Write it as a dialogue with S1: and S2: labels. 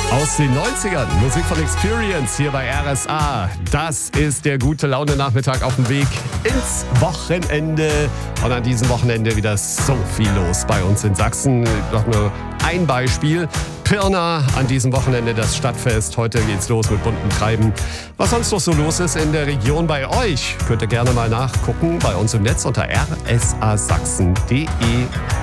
S1: Aus den 90ern, Musik von Experience hier bei RSA. Das ist der gute Laune-Nachmittag auf dem Weg ins Wochenende. Und an diesem Wochenende wieder so viel los bei uns in Sachsen. Noch nur ein Beispiel. Pirna, an diesem Wochenende das Stadtfest. Heute geht's los mit buntem Treiben. Was sonst noch so los ist in der Region bei euch, könnt ihr gerne mal nachgucken bei uns im Netz unter rsasachsen.de.